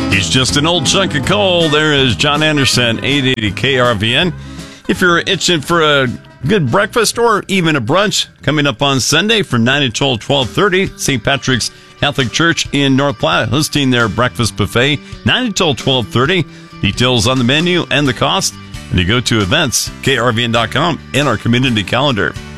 He's just an old chunk of coal. There is John Anderson, 880 KRVN. If you're itching for a good breakfast or even a brunch, coming up on Sunday from 9 until 12:30, St. Patrick's Catholic Church in North Platte hosting their breakfast buffet, 9 until 12:30. Details on the menu and the cost. And you go to events, krvn.com, and our community calendar.